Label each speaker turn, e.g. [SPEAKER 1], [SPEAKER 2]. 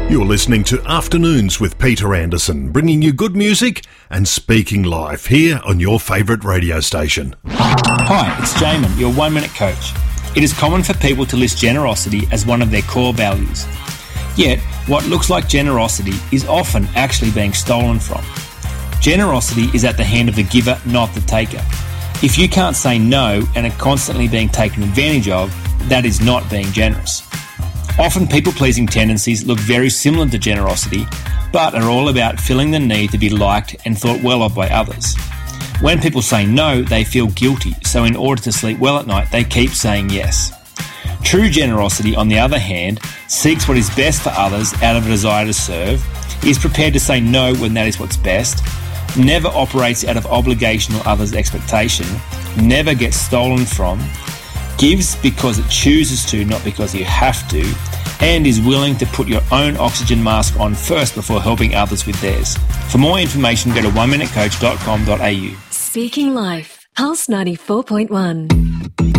[SPEAKER 1] You're listening to Afternoons with Peter Anderson, bringing you good music and speaking live here on your favourite radio station.
[SPEAKER 2] Hi, it's Jamin, your 1 Minute Coach. It is common for people to list generosity as one of their core values. Yet, what looks like generosity is often actually being stolen from. Generosity is at the hand of the giver, not the taker. If you can't say no and are constantly being taken advantage of, that is not being generous. Often people-pleasing tendencies look very similar to generosity, but are all about filling the need to be liked and thought well of by others. When people say no, they feel guilty, so in order to sleep well at night, they keep saying yes. True generosity, on the other hand, seeks what is best for others out of a desire to serve, is prepared to say no when that is what's best, never operates out of obligation or others' expectation, never gets stolen from, gives because it chooses to, not because you have to, and is willing to put your own oxygen mask on first before helping others with theirs. For more information, go to oneminutecoach.com.au.
[SPEAKER 3] Speaking Life, Pulse 94.1.